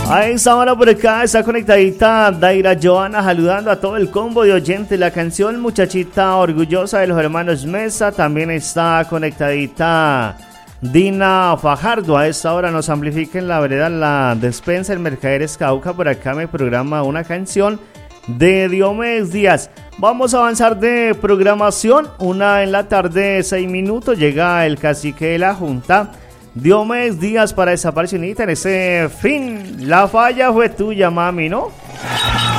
A esta hora por acá está conectadita Daira Joana saludando a todo el combo de oyentes. La canción Muchachita Orgullosa de los hermanos Mesa. También está conectadita Dina Fajardo. A esta hora nos amplifica en la vereda La Despensa, el Mercaderes Cauca. Por acá me programa una canción de Diomedes Díaz. Vamos a avanzar de programación. 1:06 p.m. Llega el cacique de la Junta, Diomedes Díaz, para esa parcionita en ese fin. La falla fue tuya, mami, ¿no?